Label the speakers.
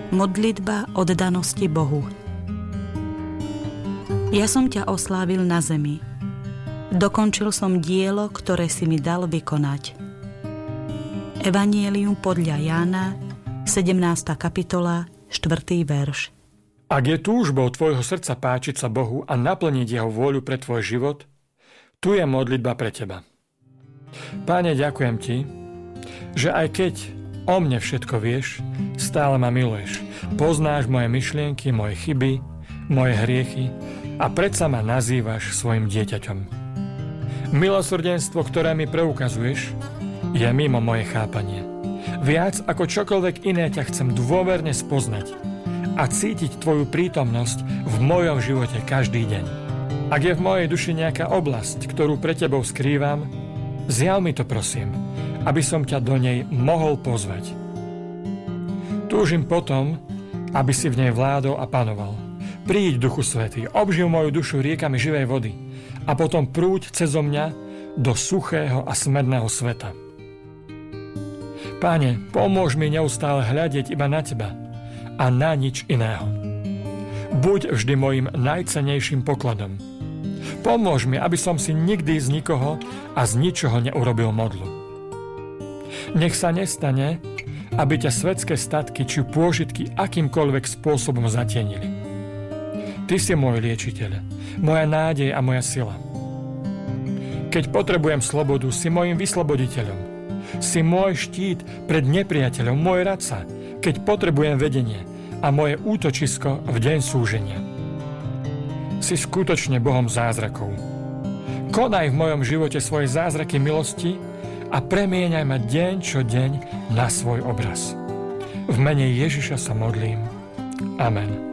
Speaker 1: Modlitba oddanosti Bohu. Ja som ťa oslávil na zemi. Dokončil som dielo, ktoré si mi dal vykonať. Evanjelium podľa Jána, 17. kapitola, 4. verš.
Speaker 2: Ak je túžbou tvojho srdca páčiť sa Bohu a naplniť jeho vôľu pre tvoj život, tu je modlitba pre teba. Páne, ďakujem ti, že aj keď o mne všetko vieš, stále ma miluješ. Poznáš moje myšlienky, moje chyby, moje hriechy a predsa ma nazývaš svojim dieťaťom. Milosrdenstvo, ktoré mi preukazuješ, je mimo moje chápanie. Viac ako čokoľvek iné ťa chcem dôverne spoznať a cítiť tvoju prítomnosť v mojom živote každý deň. Ak je v mojej duši nejaká oblasť, ktorú pre tebou skrývam, zjav mi to prosím, aby som ťa do nej mohol pozvať. Túžim potom, aby si v nej vládol a panoval. Príď, Duchu Svätý, obživ moju dušu riekami živej vody a potom prúď cezo mňa do suchého a smedného sveta. Páne, pomôž mi neustále hľadieť iba na teba a na nič iného. Buď vždy mojim najcennejším pokladom. Pomôž mi, aby som si nikdy z nikoho a z ničoho neurobil modlu. Nech sa nestane, aby ťa svetské statky či pôžitky akýmkoľvek spôsobom zatienili. Ty si môj liečiteľ, moja nádej a moja sila. Keď potrebujem slobodu, si môjim vysloboditeľom. Si môj štít pred nepriateľom, môj radca, keď potrebujem vedenie a moje útočisko v deň súženia. Si skutočne Bohom zázrakov. Konaj v mojom živote svoje zázraky milosti a premieňaj ma deň čo deň na svoj obraz. V mene Ježiša sa modlím. Amen.